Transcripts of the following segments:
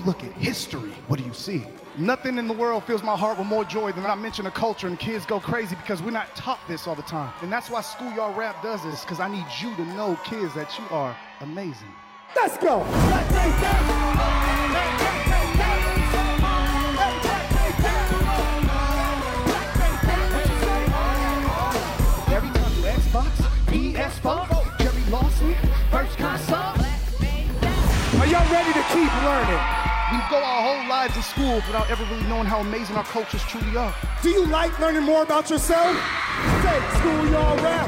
look at history, what do you see? Nothing in the world fills my heart with more joy than I mention a culture and kids go crazy because we're not taught this all the time. And that's why Schoolyard Rap does this, because I need you to know, kids, that you are amazing. Let's go! Every time you Xbox, PS4, Jerry Lawson, first console. Are y'all ready to keep learning? We go our whole lives in school without ever really knowing how amazing our cultures truly are. Do you like learning more about yourself? Say Schoolyard Rap.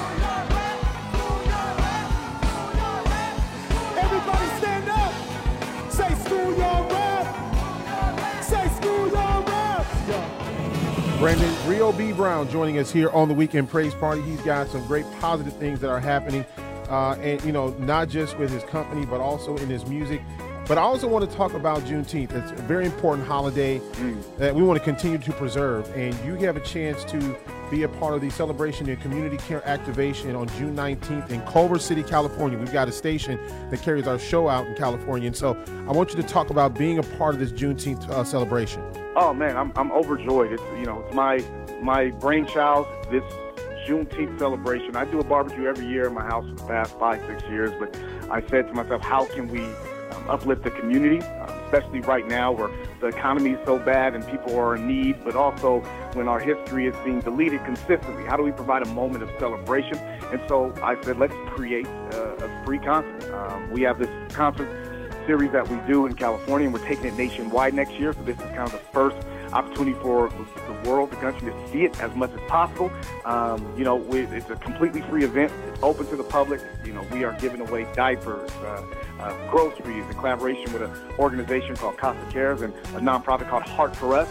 Everybody stand up. Say Schoolyard Rap. Say Schoolyard Rap. Brandon Rio B. Brown joining us here on the Weekend Praise Party. He's got some great positive things that are happening, and you know, not just with his company, but also in his music. But I also want to talk about Juneteenth. It's a very important holiday that we want to continue to preserve. And you have a chance to be a part of the celebration and community care activation on June 19th in Culver City, California. We've got a station that carries our show out in California. And so I want you to talk about being a part of this Juneteenth celebration. Oh man, I'm overjoyed. It's my brainchild, this Juneteenth celebration. I do a barbecue every year in my house for the past 5-6 years, but I said to myself, how can we uplift the community, especially right now where the economy is so bad and people are in need, but also when our history is being deleted consistently. How do we provide a moment of celebration? And so I said, let's create a free concert. We have this concert series that we do in California, and we're taking it nationwide next year. So this is kind of the first opportunity for the world, the country, to see it as much as possible. It's a completely free event. It's open to the public. We are giving away diapers, groceries, in collaboration with an organization called Casa Cares and a nonprofit called Heart for Us.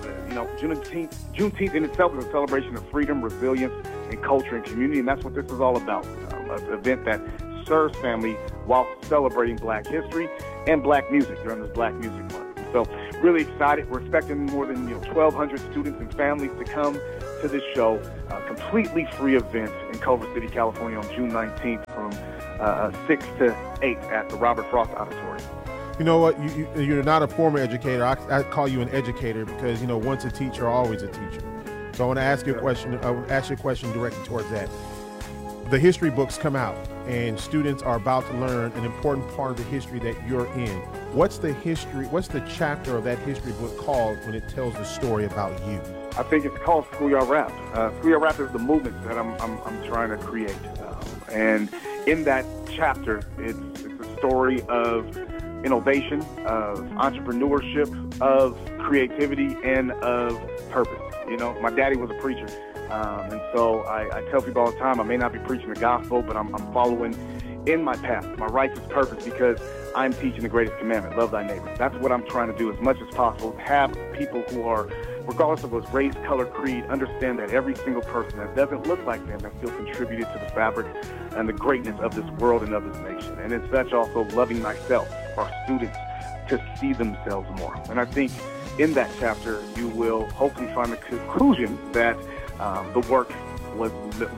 Juneteenth in itself is a celebration of freedom, resilience, and culture and community, and that's what this is all about. An event that serves family while celebrating Black history and Black music during this Black Music Month. So really excited. We're expecting more than 1,200 students and families to come to this show. A completely free event in Culver City, California on June 19th from 6 to 8 at the Robert Frost Auditorium. You know what? You're not a former educator. I call you an educator because, once a teacher, always a teacher. So I want to ask you a question. I want to ask you a question directly towards that. The history books come out, and students are about to learn an important part of the history that you're in. What's the history? What's the chapter of that history book called when it tells the story about you? I think it's called Schoolyard Rap. Schoolyard Rap is the movement that I'm trying to create, and in that chapter, it's a story of innovation, of entrepreneurship, of creativity, and of purpose. My daddy was a preacher. And so I tell people all the time, I may not be preaching the gospel, but I'm following in my path, my righteous purpose, because I'm teaching the greatest commandment, love thy neighbor. That's what I'm trying to do as much as possible, have people who are, regardless of what's race, color, creed, understand that every single person that doesn't look like them has still contributed to the fabric and the greatness of this world and of this nation. And as such, also loving myself, our students, to see themselves more. And I think in that chapter, you will hopefully find the conclusion that the work was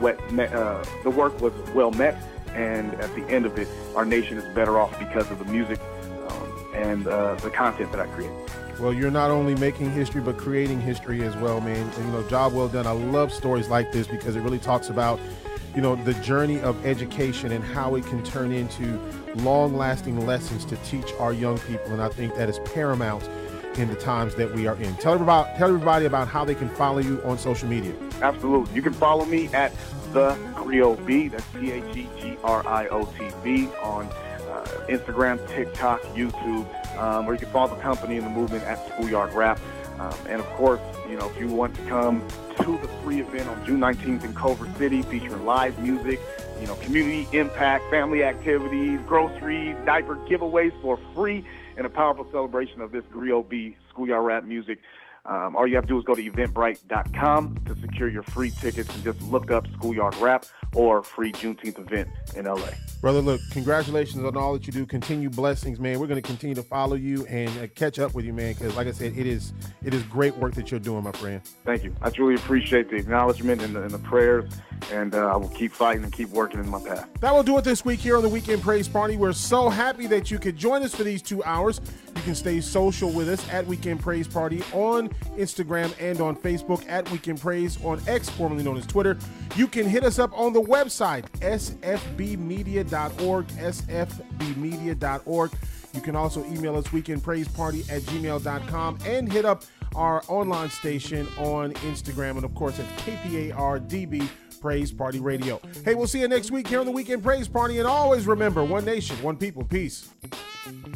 well met, and at the end of it, our nation is better off because of the music and the content that I create. Well, you're not only making history, but creating history as well, man. And, job well done. I love stories like this because it really talks about, the journey of education and how it can turn into long-lasting lessons to teach our young people. And I think that is paramount in the times that we are in. Tell everybody about how they can follow you on social media. Absolutely. You can follow me at The Griot B, that's TheGriotB on Instagram, TikTok, YouTube, or you can follow the company and the movement at Schoolyard Rap. And of course, if you want to come to the free event on June 19th in Culver City, featuring live music, community impact, family activities, groceries, diaper giveaways for free, and a powerful celebration of this Griot B Schoolyard Rap music. All you have to do is go to eventbrite.com to secure your free tickets and just look up Schoolyard Rap. or free Juneteenth event in LA. Brother, look, congratulations on all that you do. Continue blessings, man. We're going to continue to follow you and catch up with you, man, because like I said, it is great work that you're doing, my friend. Thank you. I truly appreciate the acknowledgement and the prayers, and I will keep fighting and keep working in my path. That will do it this week here on the Weekend Praise Party. We're so happy that you could join us for these 2 hours. You can stay social with us at Weekend Praise Party on Instagram and on Facebook, at Weekend Praise on X, formerly known as Twitter. You can hit us up on the website, sfbmedia.org, sfbmedia.org. You can also email us weekendpraiseparty@gmail.com and hit up our online station on Instagram and, of course, at KPARDB Praise Party Radio. Hey, we'll see you next week here on the Weekend Praise Party. And always remember, one nation, one people, peace.